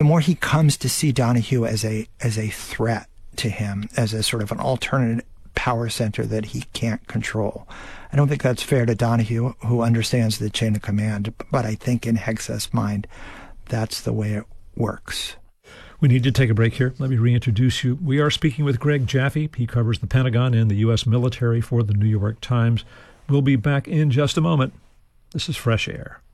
more he comes to see Donahue as a threat to him, as a sort of an alternate power center that he can't control. I don't think that's fair to Donahue, who understands the chain of command, but I think in Hegseth's mind, that's the way it works. We need to take a break here. Let me reintroduce you. We are speaking with Greg Jaffe. He covers the Pentagon and the U.S. military for the New York Times. We'll be back in just a moment. This is Fresh Air.